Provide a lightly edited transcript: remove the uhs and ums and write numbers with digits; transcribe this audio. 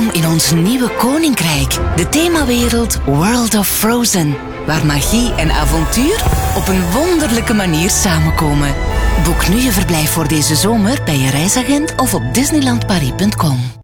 Welkom in ons nieuwe koninkrijk, de themawereld World of Frozen, waar magie en avontuur op een wonderlijke manier samenkomen. Boek nu je verblijf voor deze zomer bij je reisagent of op disneylandparis.com.